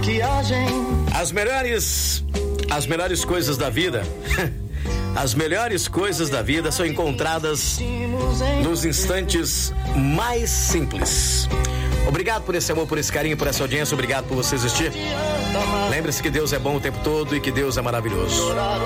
As melhores coisas da vida as melhores coisas da vida são encontradas nos instantes mais simples. Obrigado por esse amor, por esse carinho, por essa audiência. Obrigado por você existir. Lembre-se que Deus é bom o tempo todo e que Deus é maravilhoso.